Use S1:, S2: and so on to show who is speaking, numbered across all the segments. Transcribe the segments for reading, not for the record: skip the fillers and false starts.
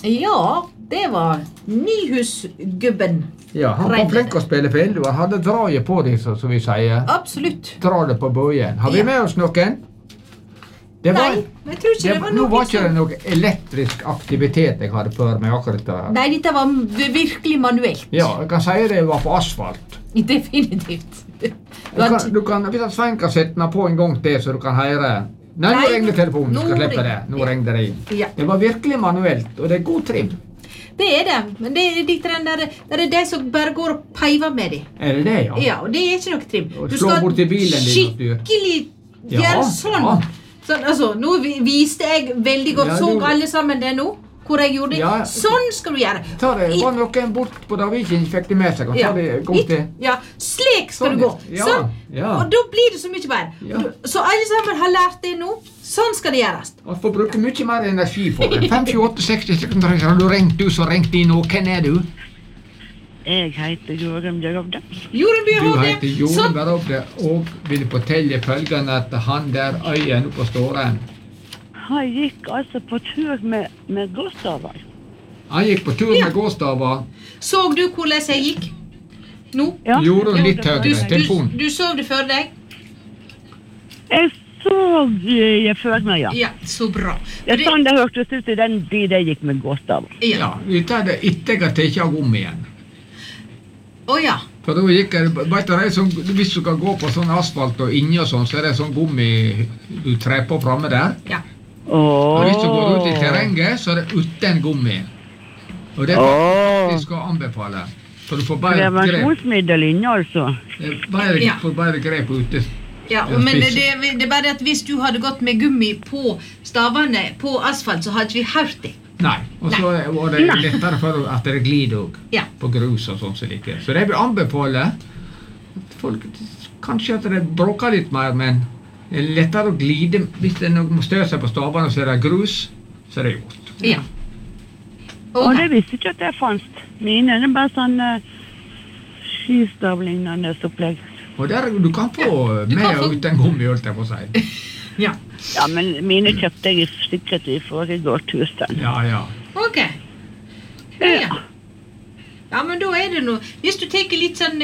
S1: Ja, det var Nyhusgubben.
S2: Ja, han var flink å spille fill, og han hadde draget på det, som vi sier.
S1: Absolutt.
S2: Dra det på bøyen. Har vi med oss noen?
S1: Nei, jeg tror ikke det var noe.
S2: Nå var ikke det noe elektrisk aktivitet jeg hadde før meg akkurat der.
S1: Nei, dette var virkelig manuelt.
S2: Ja, jeg kan si det var på asfalt.
S1: Definitivt.
S2: Hvis Svein kan sette den på en gang til, så du kan høre. Nei, nå ringte telefonen, du skal slippe det. Nå ringte det inn.
S1: Ja.
S2: Det var virkelig manuelt, og det er god trim.
S1: Det er det, men det er litt der de som bare går og peiver med dem.
S2: Er det det, ja?
S1: Ja, og det er ikke noe trim.
S2: Og slå bort i bilen din,
S1: skikkelig gjøre sånn.
S2: Ja.
S1: Sånn, altså, nå viste jeg veldig godt, så alle sammen det nå, hvor jeg gjorde det.
S2: Ja.
S1: Sånn skal du gjøre.
S2: Var noen bort på Davidsen, fikk de med seg, og ta det godt til.
S1: Ja, slik skal du gå. Sånn.
S2: Ja.
S1: Og da blir det så mye bedre.
S2: Ja.
S1: Så alle sammen har lært det nå. Sånn skal det gjøres.
S2: Og får bruke mye mer energi for det. 5-28-60 sekunder, har du ringt du, så ringt inn nå. Hvem er du?
S3: Jeg heter Jorunn Bjørhovde.
S1: Jorunn Bjørhovde.
S2: Du heter Jorunn Bjørhovde, og vil fortelle følgende at han der øyen på Ståren.
S3: Han gikk altså på tur med gåstaver.
S2: Han gikk på tur med gåstaver.
S1: Så du hvordan jeg gikk? Nå?
S3: Ja.
S2: Jorunn litt høyere. Telefon.
S1: Du så det før deg?
S3: Jeg så det før meg, ja.
S1: Ja, så bra.
S3: Det er sånn det hørtes ut i den tid jeg gikk med gåstaver.
S2: Ja, vi tar det etter jeg har tatt av om igjen.
S1: Ja.
S2: For da gikk jeg, vet du, sånn, hvis du kan gå på sånn asfalt og inni og sånn, så er det sånn gummi du trer på fremme der.
S1: Ja.
S2: Og hvis du går ut i terrenget, så er det uten gummi. Og det er faktisk å anbefale. For du får bare grep.
S3: Prevensjonsmiddel inni, altså.
S2: Får bare grep ute.
S1: Ja, men det er bare at hvis du hadde gått med gummi på stavene på asfalt, så hadde vi hørt det.
S2: Nei, og så var det lettere for at det glider også, på grus og sånn som like. Så det vil anbefale at folk, kanskje at det bråker litt mer, men det er lettere å glide. Hvis det er noe støt seg på stavene, så er det grus, så er det gjort.
S1: Ja.
S3: Og det visste ikke at det fanns. Mine er bare sånn skistavlignende opplegg.
S2: Og der, du kan få med og uten gummi, holdt jeg på å si.
S1: Ja.
S3: Ja, men mine kjøpte jeg sikkert i forrige årtusen.
S2: Ja.
S1: Ok. Ja. Ja, men da er det noe. Hvis du tenker litt sånn,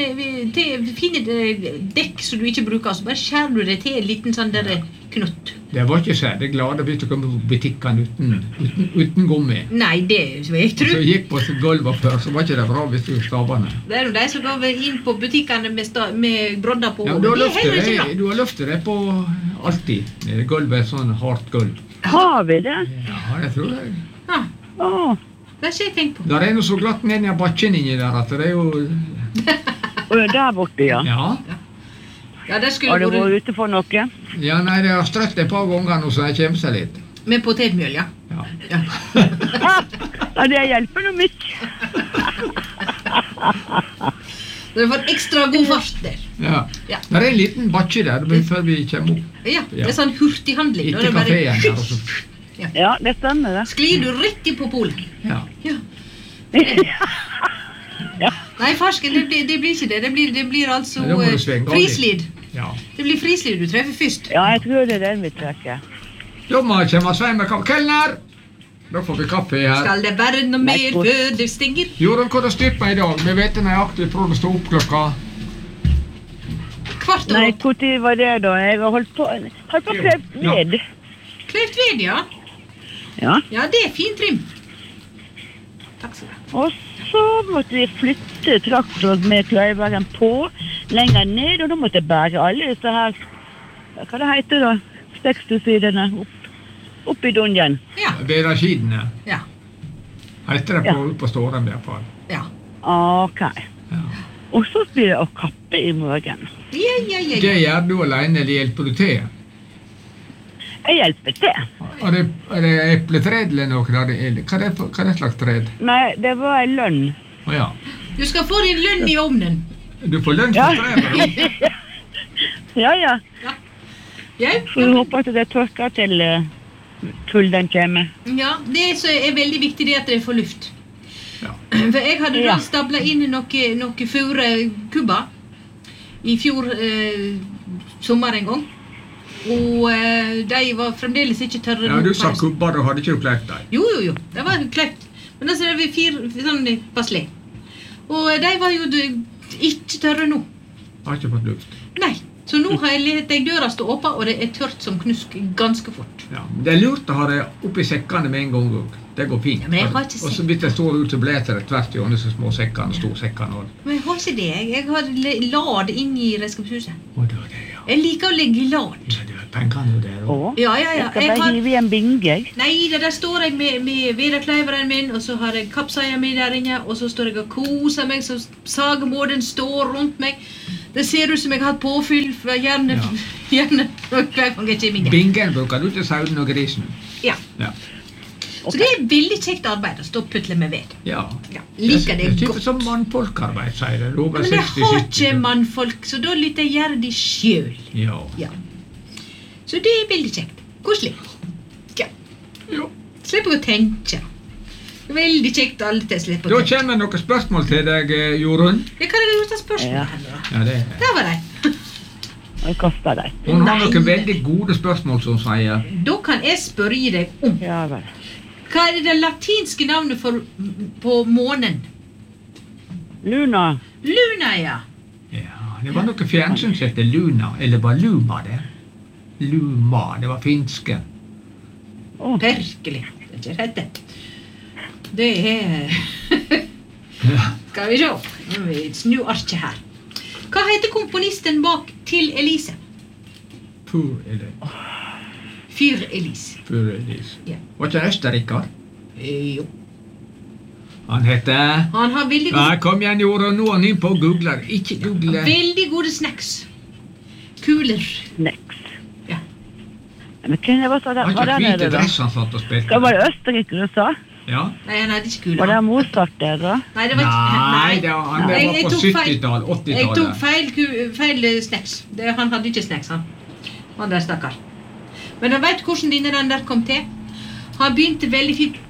S1: finner dekk som du ikke bruker, så bare skjærer du det til en liten sånn der knutt.
S2: Det var ikke særlig glad hvis du kom på butikken uten gummi.
S1: Nei, det jeg tror.
S2: Så gikk på gulvet før, så var ikke det bra hvis du stavene.
S1: Det er jo de som går inn på butikkene med brodder på.
S2: Ja, du har løftet det på alltid. Gulvet er sånn hardt gulv.
S3: Har vi det?
S2: Ja, det tror jeg.
S1: Ja. Det har ikke jeg tenkt på.
S2: Der er noe så glatt ned i bakken inni der, at det er jo...
S3: Og der borte, ja.
S1: Ja, det skulle
S3: har du vært ute for noe?
S2: Ja, nei, det har strøtt et par ganger nå, så jeg kommer seg litt.
S1: Med potetmjøl, ja.
S2: Ja.
S3: Ja, det hjelper noe mye.
S1: Du har fått ekstra god fart der.
S2: Ja. Der er en liten bakke der, før vi kommer opp.
S1: Ja, det er sånn hurtighandling.
S2: Ikke kaféen der også.
S3: Ja, det stemmer det.
S1: Sklir du rett i på polen?
S2: Ja.
S1: Nei, farsken, det blir ikke det. Det blir altså frislid.
S2: Ja.
S1: Det blir frislid du treffer først.
S3: Ja, jeg tror det er den vi trekker.
S2: Da må jeg komme Svein med kaffe. Kelner! Da får vi kaffe her.
S1: Skal det være noe mer før det stenger?
S2: Jorunn, hva har du styrt meg i dag? Vi vet nøyaktig fra å stå opp klokka.
S1: Kvart over.
S3: Nei, hvor tid var det da? Jeg har holdt på kløpt ved.
S1: Kløpt ved, ja.
S3: Ja,
S1: det er fin trim. Takk skal du ha.
S3: Og så måtte vi flytte traktoren med kløyveren på lenger ned, og da måtte jeg bære alle disse her, hva det heter da, 60-sidene opp i dunjen.
S1: Ja.
S2: Bedakidene.
S1: Ja.
S2: Heter det på Ståren i hvert fall.
S1: Ja.
S3: Ok.
S2: Ja.
S3: Og så blir det å kappe i morgen.
S1: Ja.
S2: Det gjør du alene, eller hjelper du til?
S3: Jeg hjelper til.
S2: Er det epletred eller noe? Hva er det slags tred?
S3: Nei, det var en lønn.
S2: Ja.
S1: Du skal få din lønn i ovnen.
S2: Du får lønn for treet?
S3: Ja.
S1: Så
S3: vi håper at det tørker til kulden kommer.
S1: Ja, det som er veldig viktig er at det får luft.
S2: Ja.
S1: For jeg hadde da stablet inn noe furekubber i fjor sommer en gang. Og de var fremdeles ikke tørre.
S2: Ja, du sa kubber, da hadde ikke du kløpt deg.
S1: Jo, det var kløpt. Men så vi 4 sånn passelig. Og de var jo ikke tørre nå.
S2: Har ikke fått luft.
S1: Nei. Så nå har jeg døra stå åpen, og det tørt som knusk ganske fort.
S2: Ja, det lurt å ha det oppi sekkene med en gang også. Det går fint.
S1: Ja, men jeg har ikke
S2: og så hvis det står ut, så blæser det tvert i disse små sekkene, store sekkene.
S1: Men jeg har ikke det. Jeg har lad inn i redskapshuset.
S2: Og det var det, ja.
S1: Jeg liker å legge lad.
S2: Ja, det er pengene jo der også.
S1: Ja.
S3: Jeg skal bare hive i en binge.
S1: Nei, der står jeg med vederkløyveren min, og så har jeg kapsaia mi der inne, og så står jeg og koser meg, så sagemåden står rundt meg. Det ser ut som jeg har hatt påfyll, for gjerne hver gang jeg kommer inn.
S2: Bingen bruker du til sauen og grisen.
S1: Ja. Så det er veldig kjekt arbeid å stå og putle med ved.
S2: Ja.
S1: Liker det godt.
S2: Det er typisk som mannfolkarbeid, sier det.
S1: Men jeg har ikke mannfolk, så da lytter jeg gjøre det selv.
S2: Ja.
S1: Så det er veldig kjekt. Koselig. Ja. Slipper å tenke. Veldig kjekt alle til å slippe å tenke.
S2: Da kommer noen spørsmål til deg, Jorunn.
S1: Ja, hva er det du tar spørsmål her da?
S2: Ja, det er.
S1: Der var det.
S3: Jeg kastet deg.
S2: Hun har noen veldig gode spørsmål, som sier.
S1: Da kan jeg spørre deg om.
S3: Ja, vel.
S1: Hva er det latinske navnet på månen?
S3: Luna.
S1: Luna, ja.
S2: Ja, det var noe fjernsyn som heter Luna, eller var Luma det? Luma, det var finske.
S1: Virkelig. Det er ikke rett det. Det er... Skal vi se. Nå vil vi snu arket her. Hva heter komponisten bak Til Elise?
S2: Für Elise.
S1: Für Elise.
S2: Für Elise.
S1: Ja.
S2: Var ikke Østerrikar?
S1: Jo.
S2: Han heter...
S1: Han har veldig gode...
S2: Ja, kom igjen, Jorunn, nå er han inn på Googler. Ikke Google.
S1: Veldig gode snacks. Kuler.
S3: Snacks.
S1: Ja.
S3: Men hvem var det
S2: Han har ikke hvite dress han satt og spilte.
S3: Hva var det Østerrike du sa?
S2: Ja.
S1: Nei, han hadde ikke kuler.
S3: Var det Mozart der da?
S1: Nei, det var ikke...
S2: Nei, det var på 70-tallet, 80-tallet.
S1: Jeg tok feil snacks. Han hadde ikke snacks, han. Han der stakkar. Men jeg vet hvordan denne der kom til. Han begynte veldig fint.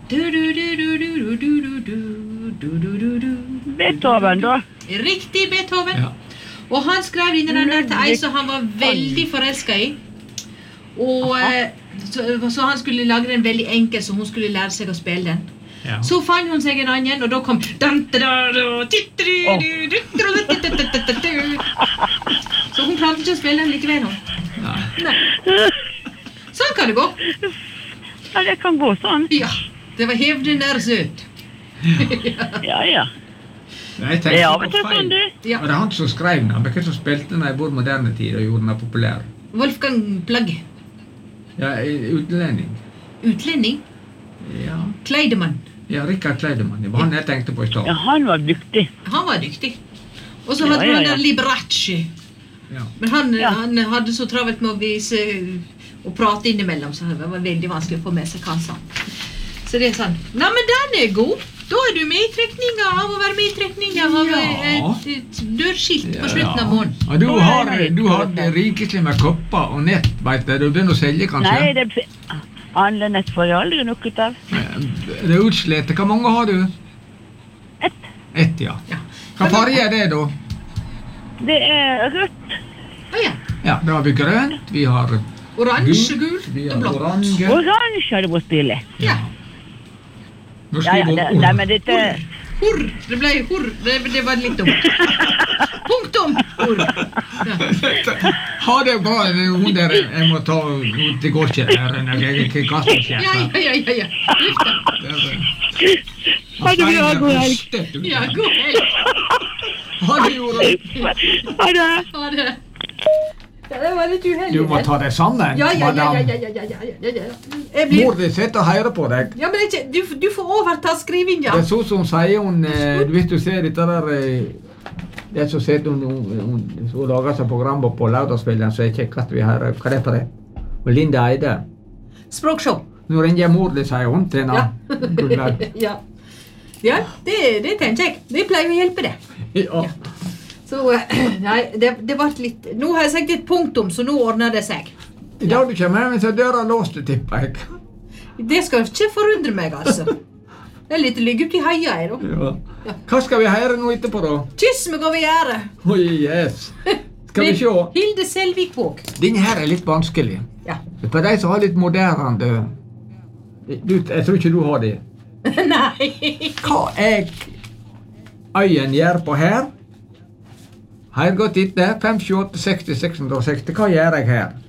S3: Beethoven da?
S1: Riktig, Beethoven.
S2: Ja.
S1: Og han skrev denne der til ei som han var veldig forelsket i. Og så han skulle lage den veldig enkel, så hun skulle lære seg å spille den.
S2: Ja.
S1: Så fant hun seg en annen, og da kom... Så hun klarte ikke å spille den likevel nå. Nei. Sånn kan det gå.
S3: Ja, det kan gå sånn.
S1: Ja, det var hevden der søt.
S3: Ja.
S2: Jeg
S3: Det er av og til sånn, du.
S1: Ja.
S2: Var det han som skrev den? Men hvem som spilte den i vår moderne tid og gjorde den populær?
S1: Wolfgang Plagge.
S2: Ja, utlending.
S1: Utlending.
S2: Ja.
S1: Kleidemann.
S2: Ja, Rikard Kleidemann. Det var han jeg tenkte på i stad.
S3: Ja, han var dyktig.
S1: Han var dyktig. Og så hadde han der Liberace.
S2: Ja.
S1: Men han hadde så travelt med å vise og prate innimellom, så det var veldig vanskelig å få med seg hva han sa. Så det er sånn. Nei, men den er god. Da er du med i trekninga av å være med i trekninga av et dørskilt på slutten av måneden.
S2: Ja, du har rikelig med kopper og nett, vet du. Du begynner å selge, kanskje?
S3: Nei, det handler nett for aldri noe ut av.
S2: Det er utslett. Hvor mange har du? Ett, ja. Hva farge er det, da?
S3: Det er rødt.
S2: Ja, da har vi grønt, vi har
S1: oransje, gult og blått.
S3: Oransje har det vært stilig.
S1: Ja.
S2: Nå skriver hun
S3: Nei, men dette...
S1: Hurr, det ble hurr, det var litt dumt. Punktum, hurr.
S2: Ha det bra, hun der, jeg må ta, det går ikke der, jeg kaster ikke.
S1: Ja.
S3: Ha det bra, god helg.
S1: Ja, god helg.
S2: Ha det, Jorunn.
S3: Ha det.
S1: Ja, det var litt uheldig.
S2: Du må ta det sammen, madame.
S1: Ja.
S2: Mor din sitter og hører på deg.
S1: Ja, men du får overta skrivinga.
S2: Det er sånn som sier hun, hvis du ser dette der, det er så sett hun lager seg program på lørdagsspilleren, så er det kjekkast vi hører. Hva er det for det? Og Linda Eide.
S1: Språkshow.
S2: Nå ringer jeg mor din, sier hun til henne.
S1: Ja, det tenker jeg. Det pleier å hjelpe det.
S2: Ja.
S1: Så, nei, det var litt... Nå har jeg sagt et punktum, så nå ordner det seg.
S2: I dag du kommer hjem, så døra låst, tipper jeg.
S1: Det skal ikke forundre meg, altså. Det er litt ligge ut i heia her, da.
S2: Ja. Hva skal vi høre nå etterpå, da?
S1: Kyss meg over gjerdet.
S2: Oi, yes. Skal vi se?
S1: Hilde Selvik-Våg.
S2: Denne her er litt vanskelig.
S1: Ja.
S2: For de som har litt moderne... jeg tror ikke du har det.
S1: Nei.
S2: Hva jeg øyen gjør på her? Har jeg gått etter 5, 7, 8, 60, 660, hva gjør jeg her?